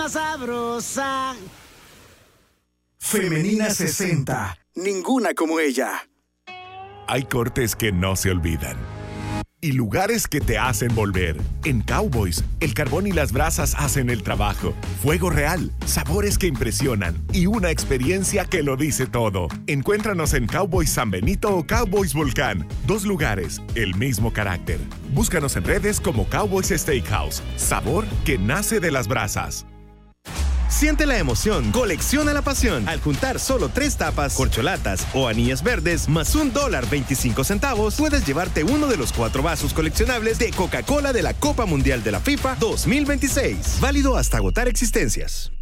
más sabrosa. Femenina 60. Ninguna como ella. Hay cortes que no se olvidan y lugares que te hacen volver. En Cowboys, el carbón y las brasas hacen el trabajo. Fuego real, sabores que impresionan y una experiencia que lo dice todo. Encuéntranos en Cowboys San Benito o Cowboys Volcán. 2 lugares, el mismo carácter. Búscanos en redes como Cowboys Steakhouse. Sabor que nace de las brasas. Siente la emoción, colecciona la pasión. Al juntar solo 3 tapas, corcholatas o anillas verdes más $1.25, puedes llevarte uno de los 4 vasos coleccionables de Coca-Cola de la Copa Mundial de la FIFA 2026. Válido hasta agotar existencias.